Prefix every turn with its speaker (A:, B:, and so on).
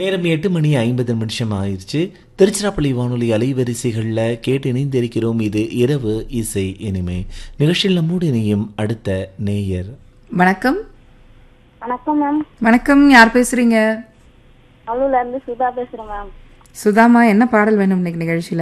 A: நேரம் 8:50 ஆயிடுச்சு. திருச்சிராப்பள்ளி வானொலி அலைவரிசைகளில் கேட்டு இணைந்திருக்கிறோம். இது இரவு இசை இனிமை நிகழ்ச்சியில் நம்மோடு இணையும் அடுத்த நேயர்.
B: வணக்கம்.
C: வணக்கம் மேம்.
B: வணக்கம், யார் பேசுறீங்க?
C: அவ்வளோல இருந்து சுதா பேசுறேன் மேம்.
B: சுதாமா, என்ன பாடல் வேணும் இன்னைக்கு நிகழ்ச்சியில?